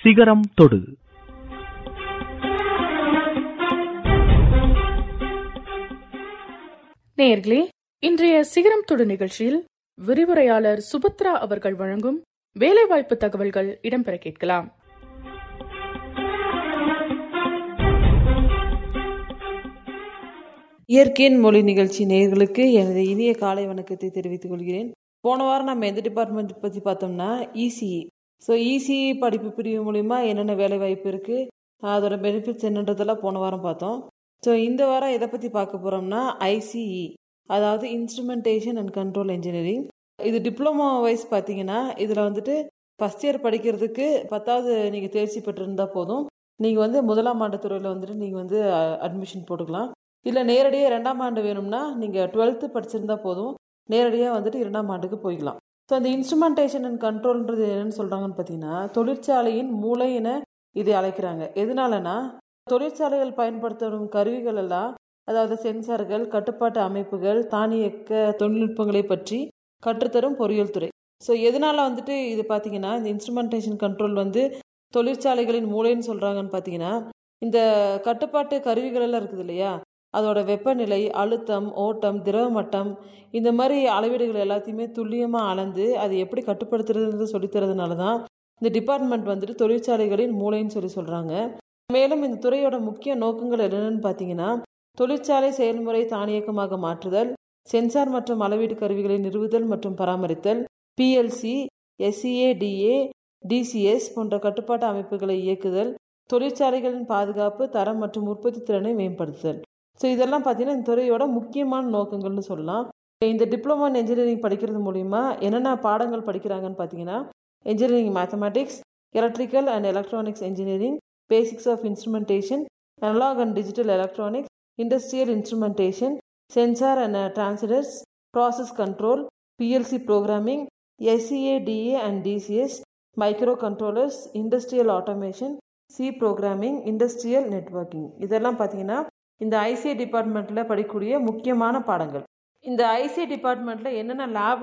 சிகரம் தொடு. நேயர்களே, இன்றைய சிகரம் தொடு நிகழ்ச்சியில் விரிவுரையாளர் சுபத்ரா அவர்கள் வழங்கும் வேலைவாய்ப்பு தகவல்கள் இடம்பெற கேட்கலாம். இயற்கையின் மொழி நிகழ்ச்சி நேயர்களுக்கு எனது இனிய காலை வணக்கத்தை தெரிவித்துக் கொள்கிறேன். போன வாரம் நம்ம எந்த டிபார்ட்மெண்ட் பற்றி பார்த்தோம்னா இசிஇ. ஸோ இசிஇ படிப்பு பிரிவு மூலிமா என்னென்ன வேலை வாய்ப்பு இருக்குது, அதோட பெனிஃபிட்ஸ் என்னன்றதெல்லாம் போன வாரம் பார்த்தோம். ஸோ இந்த வாரம் எதை பற்றி பார்க்க போகிறோம்னா ஐசிஇ, அதாவது இன்ஸ்ட்ருமெண்டேஷன் அண்ட் கண்ட்ரோல் இன்ஜினியரிங். இது டிப்ளமோ வைஸ் பார்த்தீங்கன்னா இதில் வந்துட்டு ஃபஸ்ட் இயர் படிக்கிறதுக்கு 10வது நீங்கள் தேர்ச்சி பெற்றிருந்தால் போதும். நீங்கள் முதலாம் ஆண்டு துறையில் வந்துட்டு நீங்கள் அட்மிஷன் போட்டுக்கலாம். இல்லை நேரடியாக 2ஆம் ஆண்டு வேணும்னா நீங்கள் 12th படிச்சிருந்தா போதும், நேரடியாக வந்துட்டு 2ஆம் ஆண்டுக்கு போய்க்கலாம். ஸோ அந்த இன்ஸ்ட்ருமெண்டேஷன் அண்ட் கண்ட்ரோல்ன்றது என்னென்னு சொல்கிறாங்கன்னு பார்த்தீங்கன்னா தொழிற்சாலையின் மூளை என இதை அழைக்கிறாங்க. எதனாலனா தொழிற்சாலைகள் பயன்படுத்தும் கருவிகள் எல்லாம், அதாவது சென்சார்கள், கட்டுப்பாட்டு அமைப்புகள், தானியக்க தொழில்நுட்பங்களை பற்றி கற்றுத்தரும் பொறியியல் துறை. ஸோ எதனால வந்துட்டு இது பார்த்தீங்கன்னா இந்த இன்ஸ்ட்ருமெண்டேஷன் கண்ட்ரோல் தொழிற்சாலைகளின் மூளைன்னு சொல்கிறாங்கன்னு பார்த்தீங்கன்னா இந்த கட்டுப்பாட்டு கருவிகள் எல்லாம் இருக்குது இல்லையா, அதோட வெப்பநிலை, அழுத்தம், ஓட்டம், திரவ மட்டம், இந்த மாதிரி அளவீடுகள் எல்லாத்தையுமே துல்லியமாக அளந்து அதை எப்படி கட்டுப்படுத்துறதுன்னு சொல்லித்தரதுனால தான் இந்த டிபார்ட்மெண்ட் தொழிற்சாலைகளின் மூளைன்னு சொல்கிறாங்க. மேலும் இந்த துறையோட முக்கிய நோக்கங்கள் என்னென்னு பார்த்தீங்கன்னா தொழிற்சாலை செயல்முறை தானியக்கமாக மாற்றுதல், சென்சார் மற்றும் அளவீடு கருவிகளை நிறுவுதல் மற்றும் பராமரித்தல், பிஎல்சி, எஸ்சிஏடிஏ, டிசிஎஸ் போன்ற கட்டுப்பாட்டு அமைப்புகளை இயக்குதல், தொழிற்சாலைகளின் பாதுகாப்பு, தரம் மற்றும் உற்பத்தி திறனை மேம்படுத்துதல். ஸோ இதெல்லாம் பார்த்தீங்கன்னா இந்த துறையோட முக்கியமான நோக்கங்கள்னு சொல்லலாம். இந்த டிப்ளமோ இன் இன்ஜினியரிங் படிக்கிறது மூலிமா என்னென்ன பாடங்கள் படிக்கிறாங்கன்னு பார்த்தீங்கன்னா engineering mathematics, electrical and electronics engineering, basics of instrumentation, analogue and digital electronics, industrial instrumentation, sensor and டிரான்சிடர்ஸ், process control, PLC programming, எஸ்சிஏடிஏ and TCS, micro controllers, industrial automation, C programming, industrial networking. இதெல்லாம் பார்த்தீங்கன்னா இந்த ICI டிபார்ட்மெண்ட்டில் படிக்கக்கூடிய முக்கியமான பாடங்கள். இந்த ICI டிபார்ட்மெண்ட்டில் என்னென்ன லேப்